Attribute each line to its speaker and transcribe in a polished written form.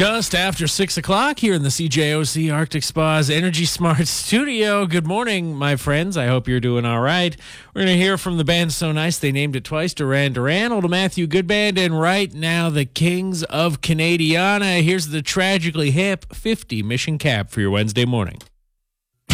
Speaker 1: Just after 6 o'clock here in the CJOC Arctic Spa's Energy Smart Studio. Good morning, my friends. I hope you're doing all right. We're going to hear from the band So Nice. They named it twice, Duran Duran, Old Matthew Good Band, and right now the Kings of Canadiana. Here's the tragically hip 50 Mission Cap for your Wednesday morning.